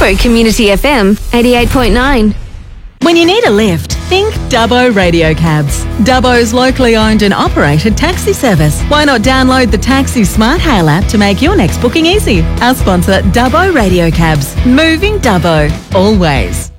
Dubbo Community FM 88.9. When you need a lift, think Dubbo Radio Cabs. Dubbo's locally owned and operated taxi service. Why not download the Taxi Smart Hail app to make your next booking easy? Our sponsor, Dubbo Radio Cabs. Moving Dubbo. Always.